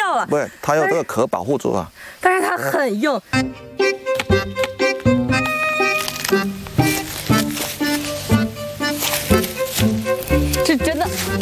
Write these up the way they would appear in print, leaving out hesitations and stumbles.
掉了。 对，它有这个壳保护住啊。 但是它很硬。这真的。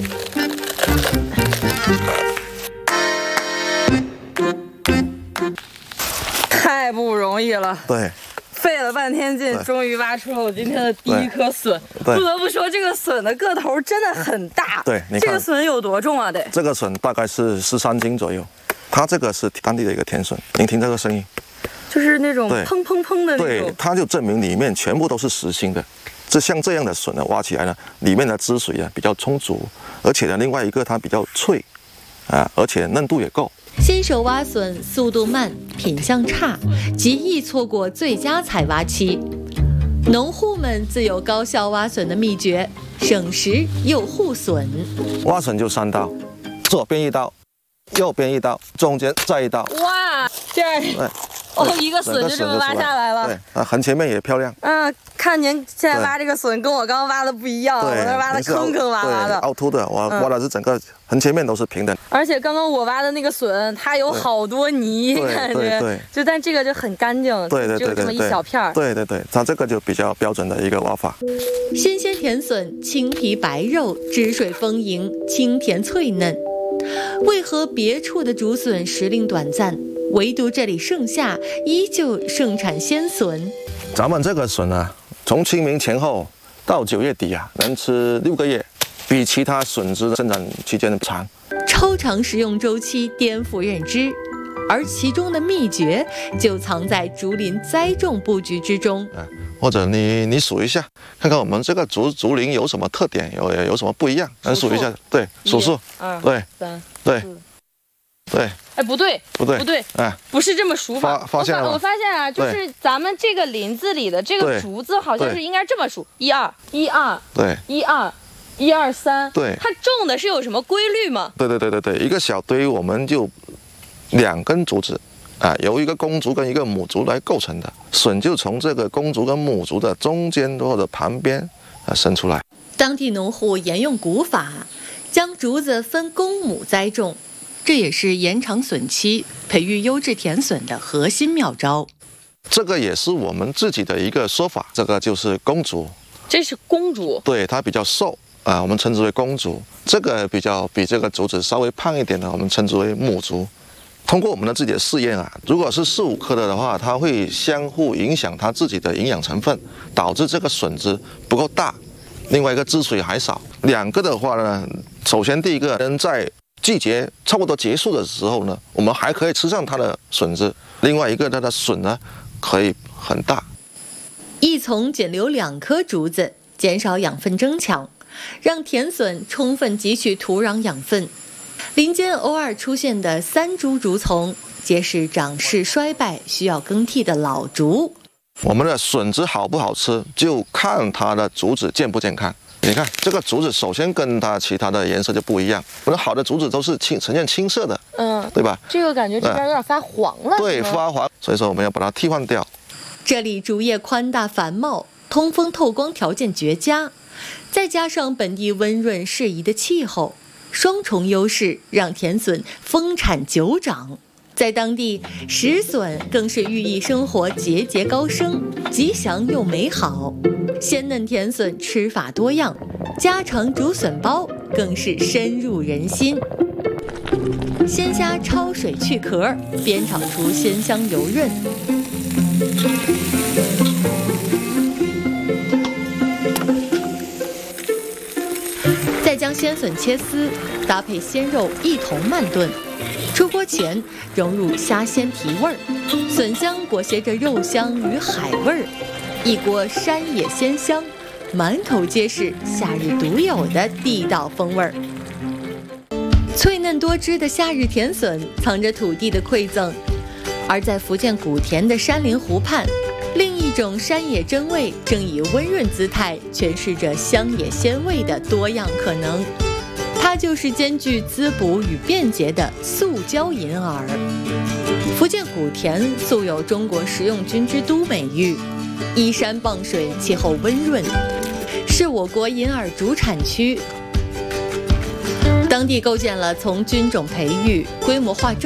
太不容易了。 对。 费了半天劲，终于挖出了我今天的第一颗笋。不得不说，这个笋的个头真的很大。 对，你看这个笋有多重啊？得这个笋大概是13斤左右。它这个是当地的一个甜笋，您听这个声音， 就是那种砰砰砰的那种。 对，它就证明里面全部都是实心的。像这样的笋呢，挖起来呢，里面的汁水啊比较充足，而且呢，另外一个它比较脆，而且嫩度也够。 新手挖笋速度慢，品相差，极易错过最佳采挖期。农户们自有高效挖笋的秘诀，省时又护笋。 挖笋就3刀，左边1刀，右边1刀，中间再1刀。 哇，这样哦，一个笋就这么挖下来了。 对，横切面也漂亮。 看您现在挖这个笋跟我刚挖的不一样，我那挖的坑坑洼洼的， 凹凸的，我挖的是整个横切面都是平的。 而且刚刚我挖的那个笋，它有好多泥，感觉就但这个就很干净， 对， 只有这么一小片儿。 对，它这个就比较标准的一个挖法。 新鲜甜笋，青皮白肉，汁水丰盈，清甜脆嫩。为何别处的竹笋时令短暂，唯独这里盛夏依旧盛产鲜笋？ 咱们这个笋啊，从清明前后到9月底啊，能吃6个月，比其他笋子的生长期间长。 超长食用周期颠覆认知，而其中的秘诀就藏在竹林栽种布局之中。 或者你数一下，看看我们这个竹林有什么特点，有什么不一样？能数一下？对，数数。对，2、3、4、对。 哎，不对，不是这么数法。 发现了吗？ 我发现啊，就是咱们这个林子里的这个竹子，好像是应该这么数：1、2、1、2，对，1、2、1、2、3。对，它种的是有什么规律吗？ 对，一个小堆我们就2根竹子。由一个公竹跟一个母竹来构成的，笋就从这个公竹跟母竹的中间或者旁边生出来。 当地农户沿用古法，将竹子分公母栽种，这也是延长笋期、培育优质甜笋的核心妙招。 这个也是我们自己的一个说法，这个就是公竹。 这是公竹， 对，它比较瘦我们称之为公竹。这个比这个竹子稍微胖一点的，我们称之为母竹。通过我们的自己的试验如果是4、5颗的话，它会相互影响它自己的营养成分，导致这个笋子不够大。另外一个汁水还少。2个的话呢，首先第一个，在季节差不多结束的时候呢，我们还可以吃上它的笋子。另外一个，它的笋呢可以很大。 一丛仅留2颗竹子，减少养分争抢，让甜笋充分汲取土壤养分。林间偶尔出现的3株竹丛，皆是长势衰败、需要更替的老竹。 我们的笋子好不好吃，就看它的竹子健不健康。你看这个竹子，首先跟它其他的颜色就不一样。我们好的竹子都是呈现青色的，对吧？ 这个感觉这边有点发黄了。 对，发黄，所以说我们要把它替换掉。 这里竹叶宽大繁茂，通风透光条件绝佳，再加上本地温润适宜的气候。双重优势让甜笋丰产久长，在当地食笋更是寓意生活节节高升，吉祥又美好。鲜嫩甜笋吃法多样，家常竹笋包更是深入人心。鲜虾焯水去壳，煸炒出鲜香油润。再将鲜笋切丝，搭配鲜肉一同慢炖。出锅前融入虾鲜提味儿，笋香裹挟着肉香与海味儿，一锅山野鲜香，满口皆是夏日独有的地道风味儿。脆嫩多汁的夏日甜笋藏着土地的馈赠，而在福建莆田的山林湖畔，另一种山野真味正以温润姿态诠释着乡野鲜味的多样可能。它就是兼具滋补与便捷的素椒银耳。福建莆田素有中国食用菌之都美誉，依山傍水，气候温润，是我国银耳主产区。当地构建了从菌种培育、规模化